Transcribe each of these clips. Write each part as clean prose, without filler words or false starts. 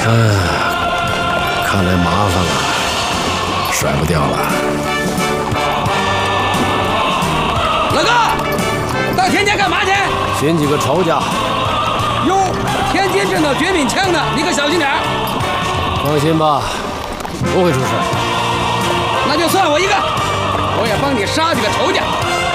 看来麻烦了，甩不掉了。 老哥，到田家干嘛去？ 寻几个仇家。 哟，天津正闹绝命枪呢，你可小心点。 放心吧，不会出事。 那就算我一个，我也帮你杀几个仇家。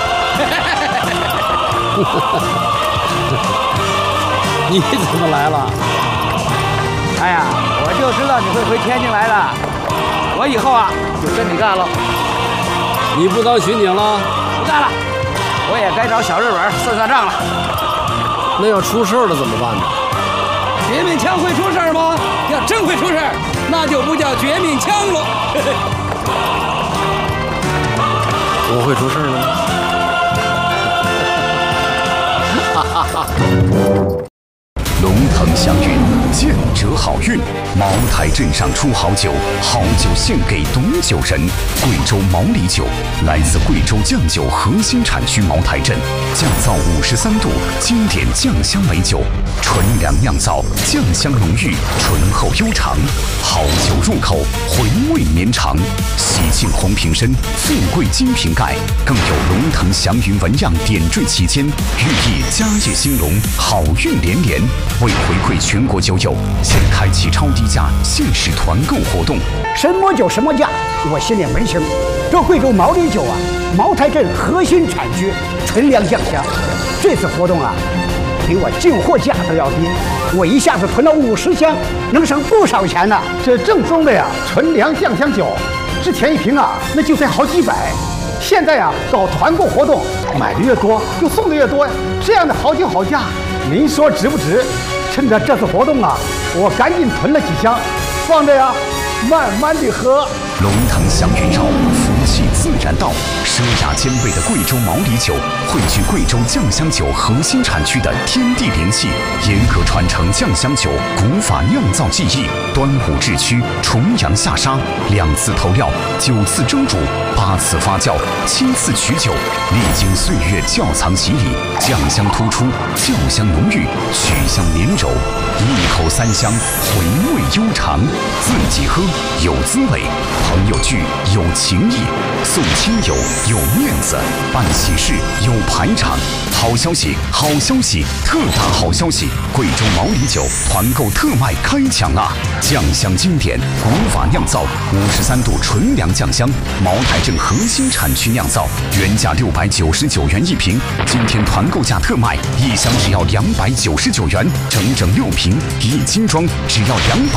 你怎么来了？ 哎呀，我就知道你会回天津来的，我以后啊就跟你干了。 你不当巡警了？ 不干了，我也该找小日本算算账了。 那要出事了怎么办呢？ 绝命枪会出事吗？要真会出事，那就不叫绝命枪了。 我会出事了吗？哈哈哈。 龙腾祥云，见者好运。茅台镇上出好酒，好酒献给懂酒人。贵州毛里酒来自贵州酱酒核心产区茅台镇，酱造53度，经典酱香美酒，纯粮酿造，酱香浓郁，醇厚悠长。好酒入口，回味绵长。喜庆红瓶身，富贵金瓶盖，更有龙腾祥云纹样点缀其间，寓意家业兴隆，好运连连。为回馈全国酒友，现开启超低价限时团购活动。 什么酒什么价，我心里门清。这贵州毛里酒啊，茅台镇核心产区，纯粮酱香。这次活动啊，比我进货价都要低，我一下子囤了50箱，能省不少钱呢。 这正宗的呀，纯粮酱香酒，之前一瓶啊，那就得好几百。现在啊，搞团购活动，买的越多就送的越多呀，这样的好酒好价，您说值不值？趁着这次活动啊，我赶紧囤了几箱，放着呀，慢慢的喝。 龙腾祥云绕，福气自然到。奢雅兼备的贵州毛里酒，汇聚贵州酱香酒核心产区的天地灵气，严格传承酱香酒古法酿造技艺。端午制曲，重阳下沙，2次投料，9次蒸煮，8次发酵，7次取酒，历经岁月窖藏洗礼，酱香突出，酵香浓郁，曲香绵柔，一口3香，回味悠长。自己喝有滋味，朋友聚有情谊，送亲友有面子，办喜事有排场。好消息，好消息，特大好消息！贵州毛里酒团购特卖开抢啦！酱香经典，古法酿造，53度纯粮酱香，茅台镇核心产区酿造，原价699元一瓶，今天团购价特卖，1箱只要299元，整整6瓶，1斤装只要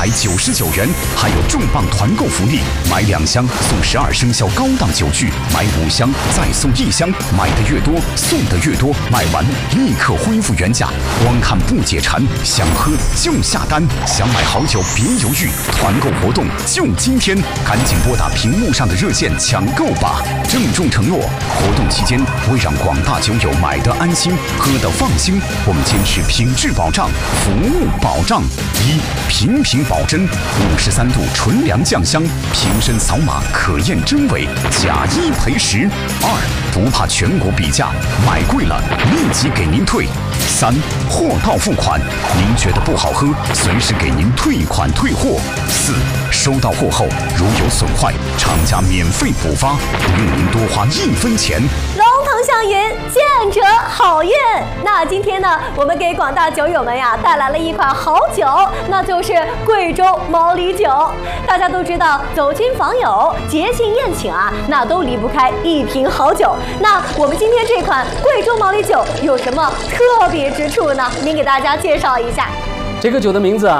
299元，还有重磅团购福利，买2箱送12生肖高档酒具，买5箱再送1箱，买的越多送的越多，买完立刻恢复原价，光看不解馋，想喝就下单，想买好酒别犹豫，团购活动就今天，赶紧拨打屏幕上的热线抢购吧！郑重承诺，活动期间为让广大酒友买得安心，喝得放心，我们坚持品质保障，服务保障。1. 瓶瓶保真，53度纯粮酱香，瓶身扫码可验真伪，假1赔10。2. 不怕全国比价，买贵了立即给您退。3. 货到付款，您觉得不好喝，随时给您退款退货。4. 收到货后如有损坏，厂家免费补发，不用您多花1分钱。 龙腾祥云，见者好运。那今天呢，我们给广大酒友们呀带来了一款好酒，那就是贵州毛里酒。大家都知道，走亲访友、节庆宴请啊，那都离不开一瓶好酒。那我们今天这款贵州毛里酒有什么特别之处呢？您给大家介绍一下。 这个酒的名字啊。